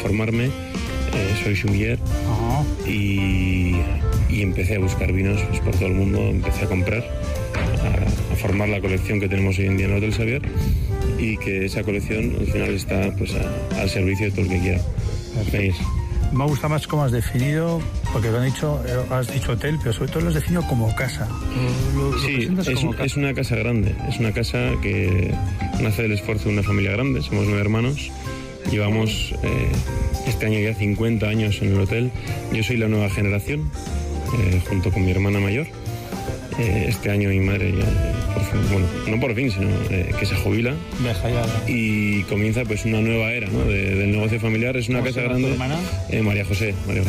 formarme, soy sommelier. Y empecé a buscar vinos pues, por todo el mundo, empecé a comprar, a formar la colección que tenemos hoy en día en el Hotel Xavier, y que esa colección al final está pues al servicio de todo el que quiera venir. Me gusta más cómo has definido, porque has dicho hotel, pero sobre todo lo has definido como casa. Sí, es una casa grande, es una casa que nace del esfuerzo de una familia grande, somos 9 hermanos, llevamos este año ya 50 años en el hotel, yo soy la nueva generación, junto con mi hermana mayor. Este año mi madre ya, por fin, bueno, no por fin, sino que se jubila y comienza pues una nueva era, ¿no? del negocio familiar. Es una casa grande. María José.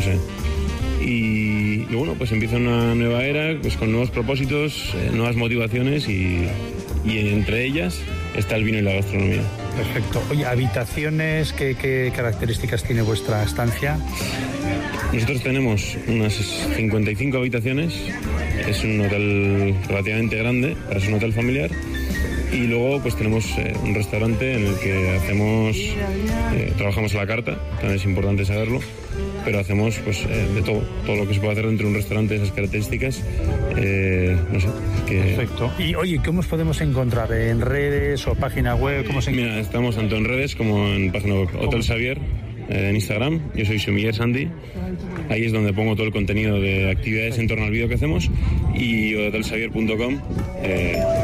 Y bueno, pues empieza una nueva era pues con nuevos propósitos, nuevas motivaciones y entre ellas está el vino y la gastronomía. Perfecto. Oye, habitaciones, ¿qué características tiene vuestra estancia? Nosotros tenemos unas 55 habitaciones. Es un hotel relativamente grande, es un hotel familiar. Y luego pues tenemos un restaurante en el que trabajamos a la carta, también es importante saberlo, pero hacemos pues de todo lo que se puede hacer dentro de un restaurante de esas características. No sé. Perfecto. Y oye, ¿cómo os podemos encontrar? ¿En redes o página web? Mira, estamos tanto en redes como en página web. Hotel Xavier, en Instagram, yo soy Sommelier Sandy. Ahí es donde pongo todo el contenido de actividades en torno al vídeo que hacemos, y hotelxavier.com